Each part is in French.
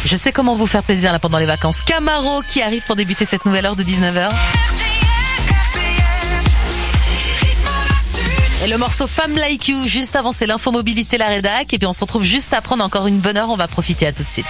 Je sais comment vous faire plaisir là pendant les vacances. Camaro qui arrive pour débuter cette nouvelle heure de 19h. Et le morceau Femme Like You, juste avant, c'est l'info mobilité, la rédac. Et puis on se retrouve juste après, on a encore une bonne heure, on va profiter, à tout de suite.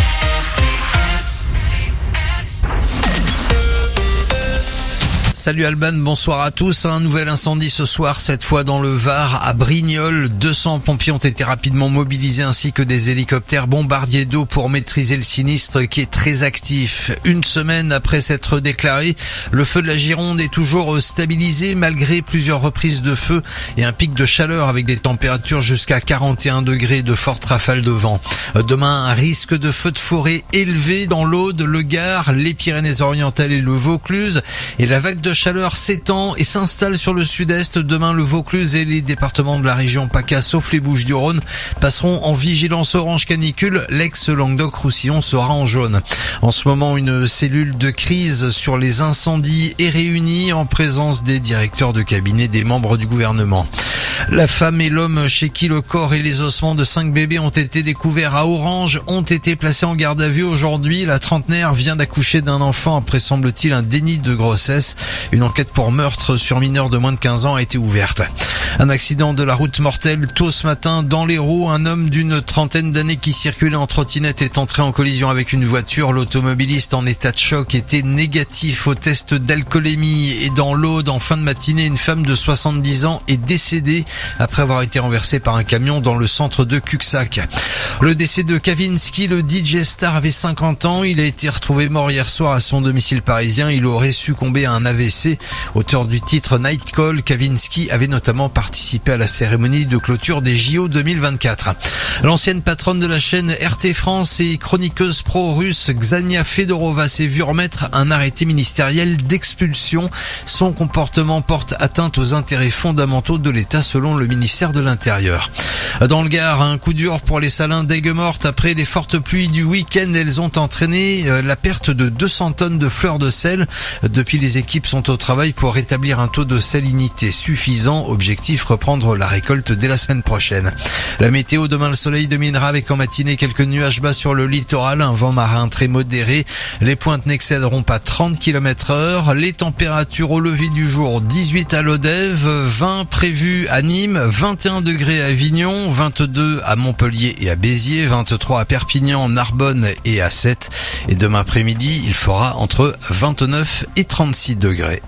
Salut Alban, bonsoir à tous. Un nouvel incendie ce soir, cette fois dans le Var, à Brignoles. 200 pompiers ont été rapidement mobilisés ainsi que des hélicoptères bombardiers d'eau pour maîtriser le sinistre qui est très actif. Une semaine après s'être déclaré, le feu de la Gironde est toujours stabilisé malgré plusieurs reprises de feu et un pic de chaleur avec des températures jusqu'à 41 degrés, de fortes rafales de vent. Demain, un risque de feu de forêt élevé dans l'Aude, le Gard, les Pyrénées-Orientales et le Vaucluse. Et la vague de chaleur s'étend et s'installe sur le sud-est. Demain, le Vaucluse et les départements de la région PACA, sauf les Bouches-du-Rhône, passeront en vigilance orange canicule. L'ex-Languedoc-Roussillon sera en jaune. En ce moment, une cellule de crise sur les incendies est réunie en présence des directeurs de cabinet des membres du gouvernement. La femme et l'homme chez qui le corps et les ossements de 5 bébés ont été découverts à Orange ont été placés en garde à vue aujourd'hui. La trentenaire vient d'accoucher d'un enfant après, semble-t-il, un déni de grossesse. Une enquête pour meurtre sur mineur de moins de 15 ans a été ouverte. Un accident de la route mortel tôt ce matin dans l'Hérault. Un homme d'une trentaine d'années qui circulait en trottinette est entré en collision avec une voiture. L'automobiliste en état de choc était négatif au test d'alcoolémie. Et dans l'Aude, en fin de matinée, une femme de 70 ans est décédée après avoir été renversée par un camion dans le centre de Cuxac. Le décès de Kavinsky, le DJ star, avait 50 ans. Il a été retrouvé mort hier soir à son domicile parisien. Il aurait succombé à un AVC. Auteur du titre Night Call, Kavinsky avait notamment participé à la cérémonie de clôture des JO 2024. L'ancienne patronne de la chaîne RT France et chroniqueuse pro-russe Xania Fedorova s'est vue remettre un arrêté ministériel d'expulsion. Son comportement porte atteinte aux intérêts fondamentaux de l'État selon le ministère de l'Intérieur. Dans le Gard, un coup dur pour les salins d'Aigues-Mortes. Après les fortes pluies du week-end, elles ont entraîné la perte de 200 tonnes de fleurs de sel. Depuis, les équipes sont au travail pour rétablir un taux de salinité suffisant. Objectif, reprendre la récolte dès la semaine prochaine. La météo, demain le soleil dominera avec en matinée quelques nuages bas sur le littoral, un vent marin très modéré. Les pointes n'excéderont pas 30 km/h. Les températures au lever du jour, 18 à Lodève, 20 prévus à Nîmes, 21 degrés à Avignon, 22 à Montpellier et à Béziers, 23 à Perpignan, Narbonne et à Sète. Et demain après-midi, il fera entre 29 et 36 degrés.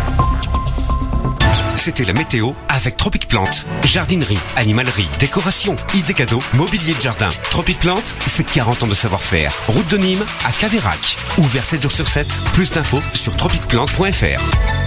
C'était la météo avec Tropic Plante. Jardinerie, animalerie, décoration, idées cadeaux, mobilier de jardin. Tropic Plante, c'est 40 ans de savoir-faire. Route de Nîmes à Caveyrac. Ouvert 7 jours sur 7. Plus d'infos sur tropicplante.fr.